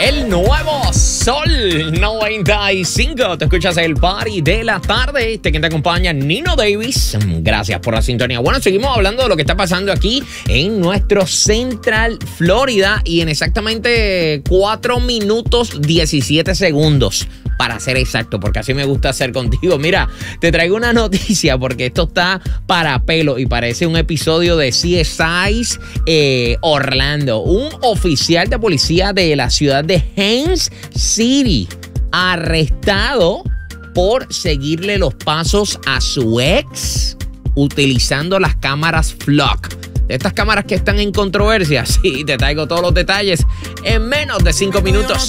El nuevo Sol 95. Te escuchas el party de la tarde. Quien te acompaña, Nino Davis. Gracias por la sintonía. Bueno, seguimos hablando de lo que está pasando aquí en nuestro Central Florida y en exactamente 4 minutos 17 segundos. Para ser exacto, porque así me gusta hacer contigo. Mira, te traigo una noticia porque esto está para pelo y parece un episodio de CSI Orlando. Un oficial de policía de la ciudad de Haines City arrestado por seguirle los pasos a su ex utilizando las cámaras Flock. Estas cámaras que están en controversia. Sí, te traigo todos los detalles en menos de 5 minutos.